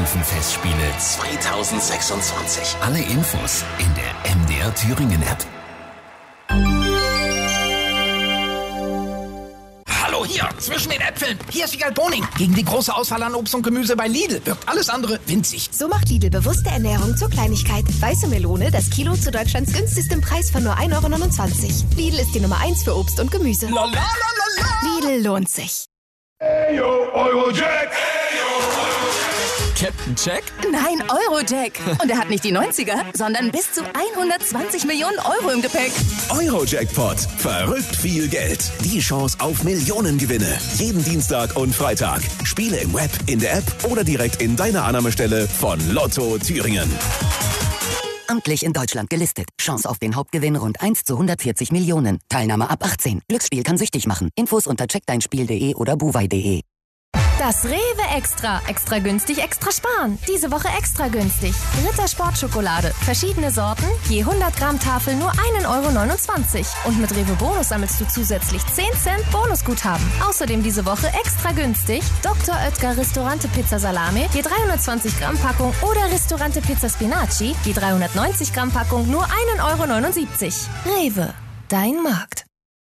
Oberstufenfestspiele 2026. Alle Infos in der MDR Thüringen App. Hallo hier, zwischen den Äpfeln. Hier ist Wiegald Boning. Gegen die große Auswahl an Obst und Gemüse bei Lidl wirkt alles andere winzig. So macht Lidl bewusste Ernährung zur Kleinigkeit. Weiße Melone, das Kilo zu Deutschlands günstigstem Preis von nur 1,29 €. Lidl ist die Nummer 1 für Obst und Gemüse. Lidl lohnt sich. Hey yo, Eurojack! Captain Jack? Nein, Eurojack. Und er hat nicht die 90er, sondern bis zu 120 Millionen € im Gepäck. Eurojackpot. Verrückt viel Geld. Die Chance auf Millionengewinne. Jeden Dienstag und Freitag. Spiele im Web, in der App oder direkt in deiner Annahmestelle von Lotto Thüringen. Amtlich in Deutschland gelistet. Chance auf den Hauptgewinn rund 1 zu 140 Millionen. Teilnahme ab 18. Glücksspiel kann süchtig machen. Infos unter checkdeinspiel.de oder buwei.de. Das Rewe Extra. Extra günstig, extra sparen. Diese Woche extra günstig. Ritter Sportschokolade. Verschiedene Sorten. Je 100 Gramm Tafel nur 1,29 €. Und mit Rewe Bonus sammelst du zusätzlich 10 Cent Bonusguthaben. Außerdem diese Woche extra günstig. Dr. Oetker Ristorante Pizza Salame. Je 320 Gramm Packung. Oder Ristorante Pizza Spinaci. Je 390 Gramm Packung nur 1,79 €. Rewe. Dein Markt.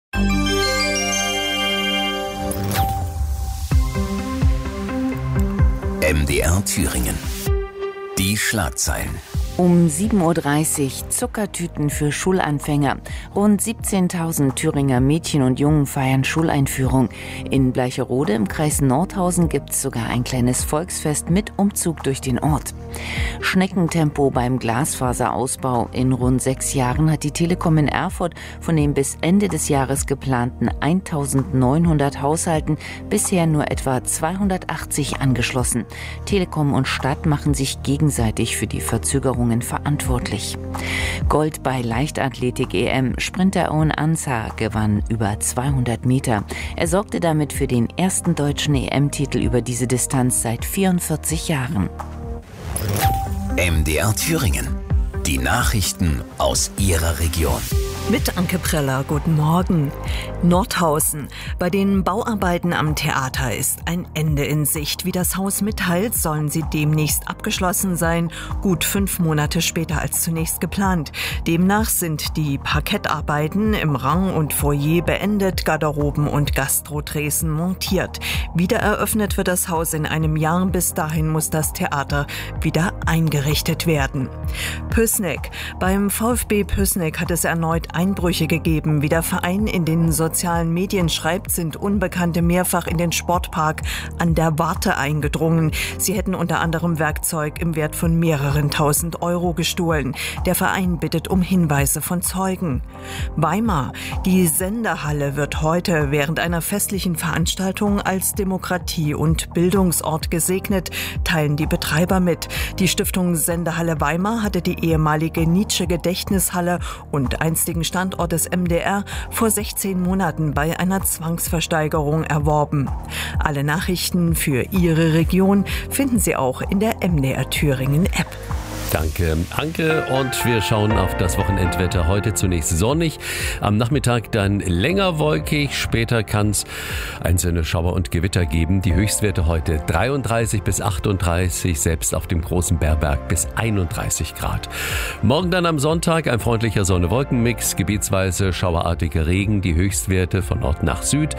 MDR Thüringen. Die Schlagzeilen. Um 7:30 Uhr Zuckertüten für Schulanfänger. Rund 17.000 Thüringer Mädchen und Jungen feiern Schuleinführung. In Bleicherode im Kreis Nordhausen gibt es sogar ein kleines Volksfest mit Umzug durch den Ort. Schneckentempo beim Glasfaserausbau. In rund 6 Jahren hat die Telekom in Erfurt von den bis Ende des Jahres geplanten 1.900 Haushalten bisher nur etwa 280 angeschlossen. Telekom und Stadt machen sich gegenseitig für die Verzögerungen verantwortlich. Gold bei Leichtathletik-EM. Sprinter Owen Ansah gewann über 200 Meter. Er sorgte damit für den ersten deutschen EM-Titel über diese Distanz seit 44 Jahren. MDR Thüringen. Die Nachrichten aus Ihrer Region. Mit Anke Preller, guten Morgen. Nordhausen. Bei den Bauarbeiten am Theater ist ein Ende in Sicht. Wie das Haus mitteilt, sollen sie demnächst abgeschlossen sein, gut 5 Monate später als zunächst geplant. Demnach sind die Parkettarbeiten im Rang und Foyer beendet, Garderoben und Gastrotresen montiert. Wieder eröffnet wird das Haus in einem Jahr. Bis dahin muss das Theater wieder eingerichtet werden. Pößneck. Beim VfB Pößneck hat es erneut Einbrüche gegeben. Wie der Verein in den sozialen Medien schreibt, sind Unbekannte mehrfach in den Sportpark an der Warte eingedrungen. Sie hätten unter anderem Werkzeug im Wert von mehreren 1.000 € gestohlen. Der Verein bittet um Hinweise von Zeugen. Weimar. Die Sendehalle wird heute während einer festlichen Veranstaltung als Demokratie- und Bildungsort gesegnet, teilen die Betreiber mit. Die Stiftung Sendehalle Weimar hatte die ehemalige Nietzsche-Gedächtnishalle und einstigen Standort des MDR vor 16 Monaten bei einer Zwangsversteigerung erworben. Alle Nachrichten für Ihre Region finden Sie auch in der MDR Thüringen App. Danke, Anke. Und wir schauen auf das Wochenendwetter. Heute zunächst sonnig, am Nachmittag dann länger wolkig. Später kann es einzelne Schauer und Gewitter geben. Die Höchstwerte heute 33 bis 38, selbst auf dem großen Bärberg bis 31 Grad. Morgen dann am Sonntag ein freundlicher Sonne-Wolken-Mix, gebietsweise schauerartiger Regen. Die Höchstwerte von Nord nach Süd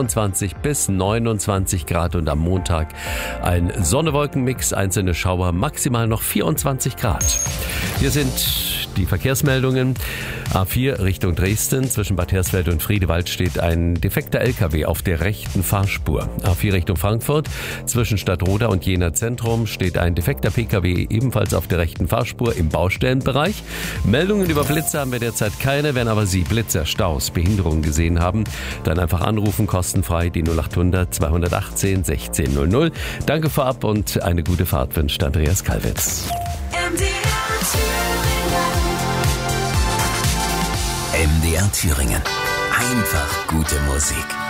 24 bis 29 Grad. Und am Montag ein Sonne-Wolken-Mix, einzelne Schauer, maximal noch 24 Grad. Hier sind die Verkehrsmeldungen. A4 Richtung Dresden. Zwischen Bad Hersfeld und Friedewald steht ein defekter LKW auf der rechten Fahrspur. A4 Richtung Frankfurt. Zwischen Stadtroda und Jena Zentrum steht ein defekter PKW ebenfalls auf der rechten Fahrspur im Baustellenbereich. Meldungen über Blitze haben wir derzeit keine. Wenn aber Sie Blitzer, Staus, Behinderungen gesehen haben, dann einfach anrufen, kostenfrei die 0800 218 1600. Danke vorab und eine gute Fahrt wünscht Andreas Kalwitz. MDR Thüringen. Einfach gute Musik.